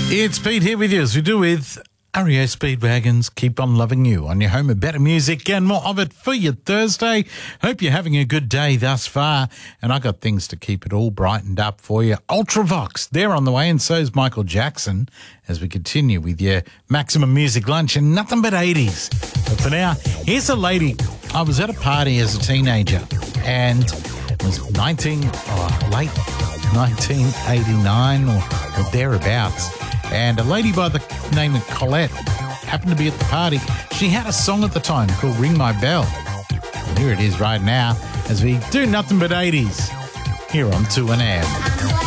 It's Pete here with you as we do with REO Speedwagons. Keep on loving you on your home of better music and more of it for your Thursday. Hope you're having a good day thus far. And I got things to keep it all brightened up for you. Ultravox, they're on the way, and so's Michael Jackson as we continue with your Maximum Music Lunch and nothing but 80s. But for now, here's a lady. I was at a party as a teenager and it was late 1989 or thereabouts. And a lady by the name of Colette happened to be at the party. She had a song at the time called Ring My Bell. And here it is right now as we do nothing but 80s here on 2 and M.